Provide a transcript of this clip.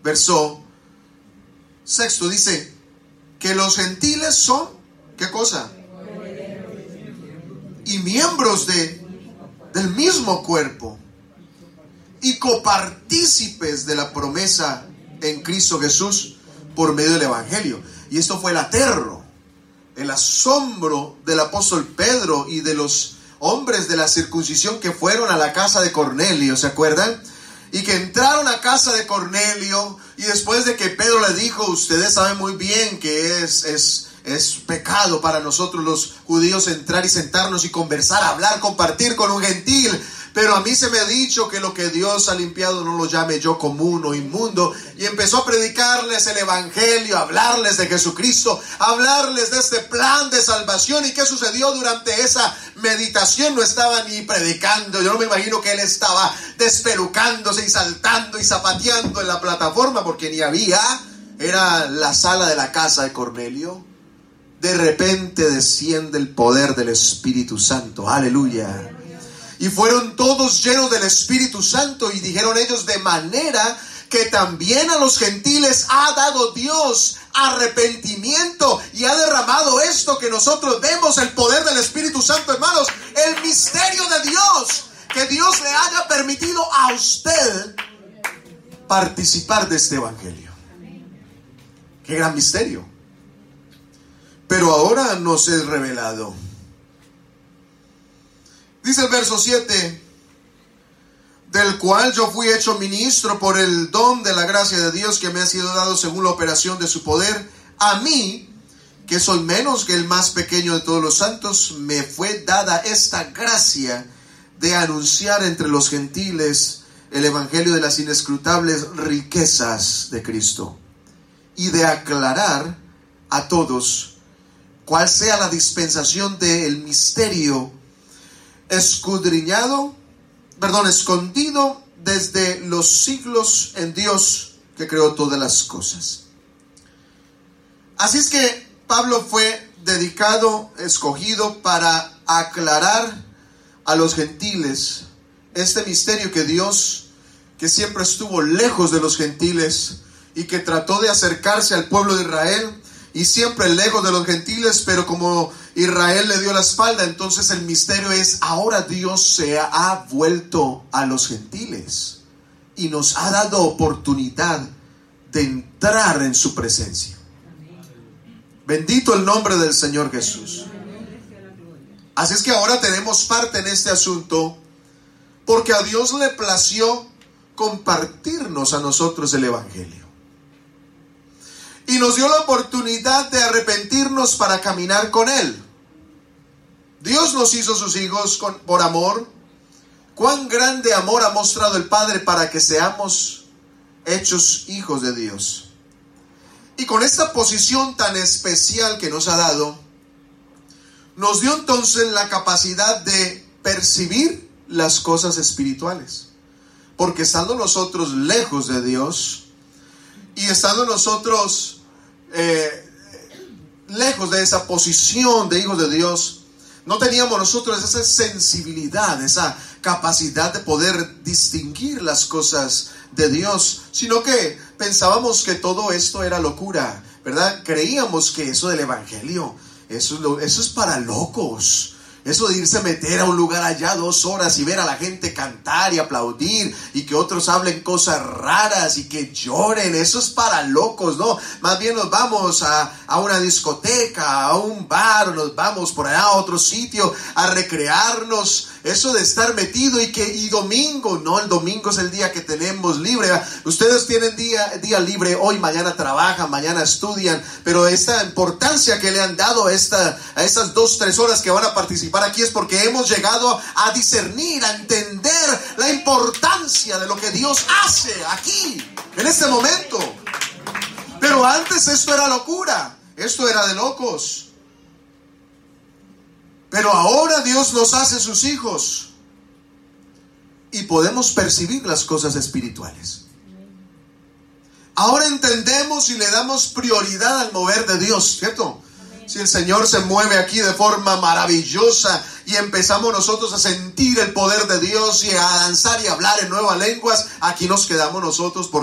verso 6 dice que los gentiles son, ¿qué cosa? Y miembros del mismo cuerpo y copartícipes de la promesa en Cristo Jesús por medio del Evangelio. Y esto fue el aterro, el asombro del apóstol Pedro y de los hombres de la circuncisión que fueron a la casa de Cornelio, ¿se acuerdan? Y que entraron a casa de Cornelio, y después de que Pedro le dijo, ustedes saben muy bien que es pecado para nosotros los judíos entrar y sentarnos y conversar, hablar, compartir con un gentil, pero a mí se me ha dicho que lo que Dios ha limpiado no lo llame yo común o inmundo. Y empezó a predicarles el evangelio, a hablarles de Jesucristo, a hablarles de este plan de salvación. ¿Y qué sucedió durante esa meditación? No estaba ni predicando. Yo no me imagino que él estaba despelucándose y saltando y zapateando en la plataforma, porque ni había. Era la sala de la casa de Cornelio. De repente desciende el poder del Espíritu Santo. Aleluya. Y fueron todos llenos del Espíritu Santo, y dijeron ellos, de manera que también a los gentiles ha dado Dios arrepentimiento, y ha derramado esto que nosotros vemos, el poder del Espíritu Santo, hermanos, el misterio de Dios, que Dios le haya permitido a usted participar de este evangelio. Qué gran misterio. Pero ahora nos es revelado. Dice el verso 7, del cual yo fui hecho ministro por el don de la gracia de Dios que me ha sido dado según la operación de su poder. A mí, que soy menos que el más pequeño de todos los santos, me fue dada esta gracia de anunciar entre los gentiles el evangelio de las inescrutables riquezas de Cristo, y de aclarar a todos cuál sea la dispensación del misterio escondido desde los siglos en Dios que creó todas las cosas. Así es que Pablo fue dedicado, escogido para aclarar a los gentiles este misterio que Dios, que siempre estuvo lejos de los gentiles y que trató de acercarse al pueblo de Israel, y siempre lejos de los gentiles, pero como Israel le dio la espalda, entonces el misterio es, ahora Dios se ha vuelto a los gentiles y nos ha dado oportunidad de entrar en su presencia. Bendito el nombre del Señor Jesús. Así es que ahora tenemos parte en este asunto, porque a Dios le plació compartirnos a nosotros el evangelio. Y nos dio la oportunidad de arrepentirnos para caminar con Él. Dios nos hizo sus hijos por amor. Cuán grande amor ha mostrado el Padre para que seamos hechos hijos de Dios. Y con esta posición tan especial que nos ha dado, nos dio entonces la capacidad de percibir las cosas espirituales. Porque estando nosotros lejos de Dios, y estando nosotros lejos de esa posición de hijos de Dios, no teníamos nosotros esa sensibilidad, esa capacidad de poder distinguir las cosas de Dios, sino que pensábamos que todo esto era locura, ¿verdad? Creíamos que eso del evangelio, eso es para locos. Eso de irse a meter a un lugar allá 2 horas y ver a la gente cantar y aplaudir y que otros hablen cosas raras y que lloren, eso es para locos, ¿no? Más bien nos vamos a una discoteca, a un bar, o nos vamos por allá a otro sitio a recrearnos. Eso de estar metido y domingo, no, el domingo es el día que tenemos libre. Ustedes tienen día libre hoy, mañana trabajan, mañana estudian, pero esta importancia que le han dado a estas 2-3 horas que van a participar aquí es porque hemos llegado a discernir, a entender la importancia de lo que Dios hace aquí, en este momento. Pero antes esto era locura, esto era de locos. Pero ahora Dios nos hace sus hijos y podemos percibir las cosas espirituales. Ahora entendemos y le damos prioridad al mover de Dios, ¿cierto? Si el Señor se mueve aquí de forma maravillosa y empezamos nosotros a sentir el poder de Dios y a danzar y a hablar en nuevas lenguas, aquí nos quedamos nosotros porque